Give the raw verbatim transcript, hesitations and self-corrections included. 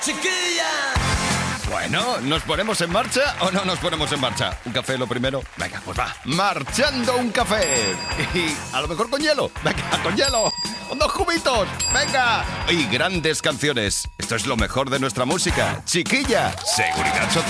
Chiquilla. Bueno, ¿nos ponemos en marcha o no nos ponemos en marcha? ¿Un café lo primero? Venga, pues va. Marchando un café. Y a lo mejor con hielo. Venga, con hielo. Con dos cubitos. Venga. Y grandes canciones. Esto es lo mejor de nuestra música. Chiquilla. Seguridad Social.